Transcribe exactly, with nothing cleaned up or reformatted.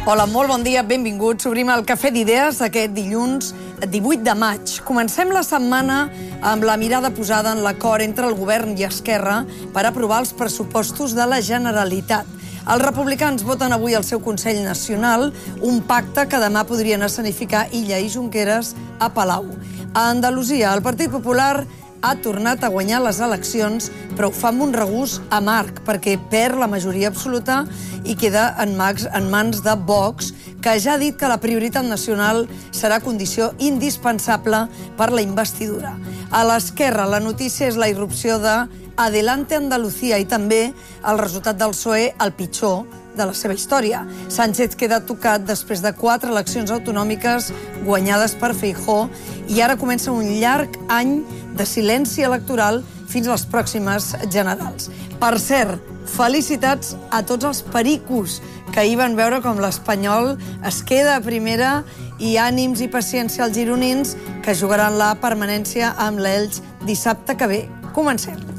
Hola, molt bon dia, benvinguts. Obrim el Cafè d'Idees aquest dilluns divuit de maig. Comencem la setmana amb la mirada posada en l'acord entre el govern i Esquerra per aprovar els pressupostos de la Generalitat. Els republicans voten avui al seu Consell Nacional un pacte que demà podrien escenificar Illa i Junqueras a Palau. A Andalusia, el Partit Popular ha tornat a guanyar les eleccions, però ho fa amb un regús amarg, perquè perd la majoria absoluta i queda en mans de Vox, que ja ha dit que la prioritat nacional serà condició indispensable per la investidura. A l'esquerra, la notícia és la irrupció de Adelante Andalucía i també el resultat del P S O E, el pitjor de la seva història. Sánchez queda tocat després de quatre eleccions autonòmiques guanyades per Feijóo i ara comença un llarg any de silenci electoral fins a les pròximes generals. Per cert, felicitats a tots els pericos que ahir van veure com l'Espanyol es queda a primera i ànims i paciència als gironins que jugaran la permanència amb l'Elx dissabte que ve. Comencem.